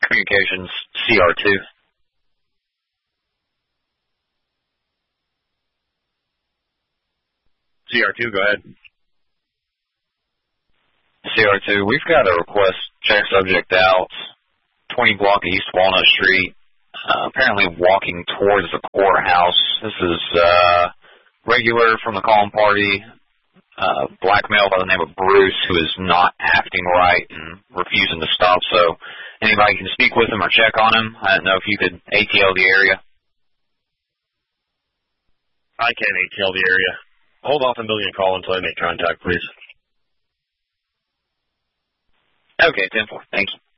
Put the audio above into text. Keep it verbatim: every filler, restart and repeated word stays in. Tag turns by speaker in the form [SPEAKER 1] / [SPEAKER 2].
[SPEAKER 1] Communications, C R two.
[SPEAKER 2] C R two, go ahead.
[SPEAKER 1] C R two, we've got a request, check subject out, twenty block East Walnut Street, uh, apparently walking towards the courthouse. This is uh, regular from the calling party, uh, black male by the name of Bruce, who is not acting right and refusing to stop. So anybody can speak with him or check on him. I don't know if you could A T L the area.
[SPEAKER 2] I can't A T L the area. Hold off until you call until I make contact, please.
[SPEAKER 1] Okay, ten four. Thank you.